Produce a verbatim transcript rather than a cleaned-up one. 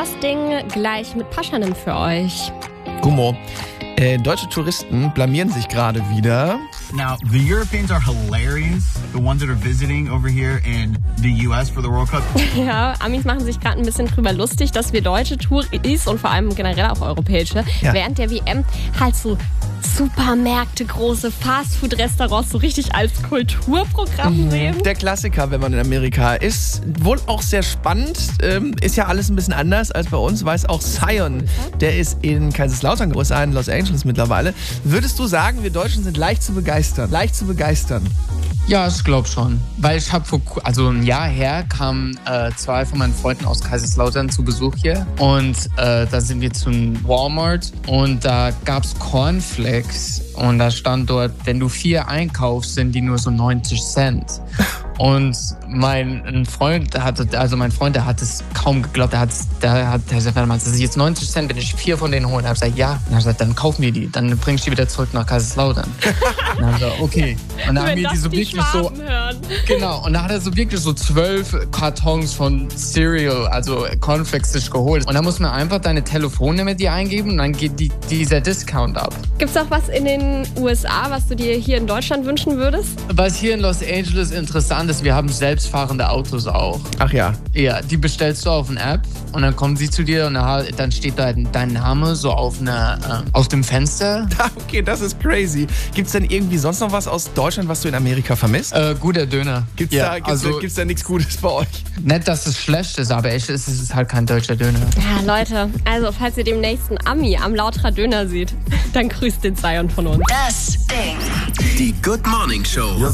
Das Ding gleich mit Paschanim für euch. Gummo. Äh, deutsche Touristen blamieren sich gerade wieder. Now, the Europeans are hilarious. The ones that are visiting over here in the U S for the World Cup. Ja, Amis machen sich gerade ein bisschen drüber lustig, dass wir deutsche Touris und vor allem generell auch europäische ja. während der W M halt so Supermärkte, große Fastfood-Restaurants so richtig als Kulturprogramm sehen. Der Klassiker, wenn man in Amerika ist. Wohl auch sehr spannend. Ähm, ist ja alles ein bisschen anders als bei uns. Weiß auch Zion, der ist in Kaiserslautern groß, in Los Angeles mittlerweile. Würdest du sagen, wir Deutschen sind leicht zu begeistern? Leicht zu begeistern? Ja, ich glaube schon. Weil ich habe vor, also ein Jahr her kamen äh, zwei von meinen Freunden aus Kaiserslautern zu Besuch hier. Und äh, da sind wir zum Walmart und da gab's Cornflakes. Und da stand dort, wenn du vier einkaufst, sind die nur so neunzig Cent. Und mein Freund hatte, also mein Freund, der hat es kaum geglaubt. Der hat, der hat, der sagt, das ist jetzt neunzig Cent, wenn ich vier von denen hole. Da habe ich gesagt, ja. Und er hat gesagt, dann kauf mir die. Dann bring ich die wieder zurück nach Kaiserslautern. Und dann haben wir gesagt, okay. Und dann haben wir die so die wirklich so, hören. genau. Und dann hat er so wirklich so zwölf Kartons von Cereal, also Cornflakes, sich geholt. Und dann muss man einfach deine Telefonnummer dir eingeben und dann geht die, dieser Discount ab. Gibt's auch was in den U S A, was du dir hier in Deutschland wünschen würdest? Was hier in Los Angeles interessant ist, wir haben selbstfahrende Autos auch. Ach ja. Ja, die bestellst du auf eine App und dann kommen sie zu dir und dann steht da dein Name so auf, einer, äh, auf dem Fenster. Okay, das ist crazy. Gibt's denn irgendwie sonst noch was aus Deutschland, was du in Amerika vermisst? Äh, guter Döner. Gibt's, ja, da, gibt's, also, da, gibt's da nichts Gutes bei euch? Nicht, dass es schlecht ist, aber echt ist es halt kein deutscher Döner. Ja, Leute, also falls ihr dem nächsten Ami am Lauterer Döner seht, dann grüßt den Zion von uns. Das Ding. Die Good Morning Show.